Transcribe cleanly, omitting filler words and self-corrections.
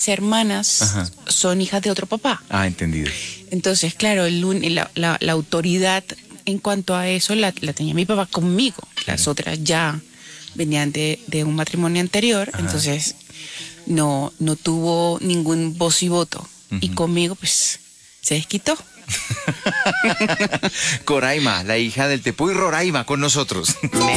mis hermanas Ajá. son hijas de otro papá. Ah, entendido. Entonces, claro, la autoridad en cuanto a eso la tenía mi papá conmigo. Las otras ya venían de un matrimonio anterior, entonces no tuvo ningún voz y voto. Y conmigo, pues, se desquitó. Coraima, la hija del Tepuy Roraima, con nosotros.